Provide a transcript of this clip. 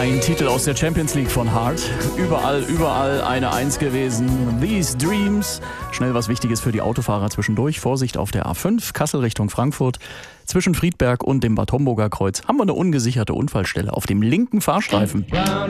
Ein Titel aus der Champions League von Heart. Überall eine Eins gewesen. These Dreams. Schnell was Wichtiges für die Autofahrer zwischendurch. Vorsicht auf der A5, Kassel Richtung Frankfurt. Zwischen Friedberg und dem Bad Homburger Kreuz haben wir eine ungesicherte Unfallstelle auf dem linken Fahrstreifen.